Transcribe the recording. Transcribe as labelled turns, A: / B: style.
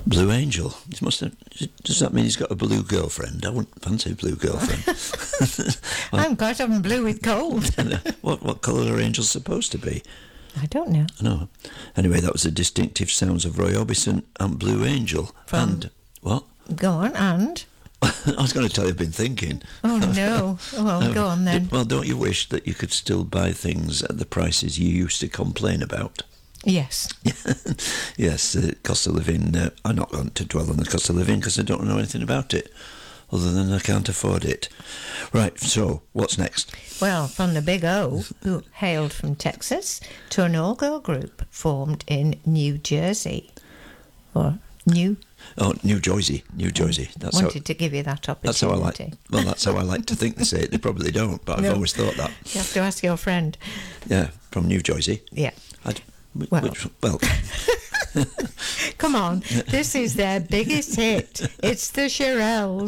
A: Blue Angel. He must have. Does that mean he's got a blue girlfriend? I wouldn't fancy a blue girlfriend.
B: I'm quite often blue with cold.
A: What colour are angels supposed to be?
B: I don't know.
A: No. Anyway, that was the distinctive sounds of Roy Orbison and Blue Angel. And what?
B: Go on, and?
A: I was going to tell you I've been thinking.
B: Oh, no. Well, go on then.
A: Well, don't you wish that you could still buy things at the prices you used to complain about?
B: Yes.
A: Yes, the cost of living. I'm not going to dwell on the cost of living because I don't know anything about it, other than I can't afford it. Right, so what's next?
B: Well, from the Big O, who hailed from Texas, to an all-girl group formed in New Jersey. Or New
A: Jersey. That's
B: wanted to give you that opportunity.
A: That's how I like. Well, that's how I like to think they say it. They probably don't, but I've always thought that.
B: You have to ask your friend.
A: Yeah, from New Jersey.
B: Yeah.
A: Well.
B: Come on, this is their biggest hit. It's the Shirelles.